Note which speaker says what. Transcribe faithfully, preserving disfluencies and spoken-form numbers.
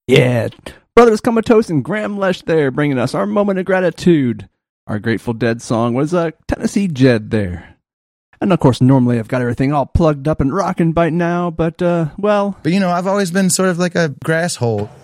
Speaker 1: Yeah, Brothers Comatose and Graham Lesh there, bringing us our moment of gratitude. Our Grateful Dead song was uh, Tennessee Jed there. And of course, normally I've got everything all plugged up and rocking by now, but, uh, well...
Speaker 2: But you know, I've always been sort of like a grasshole.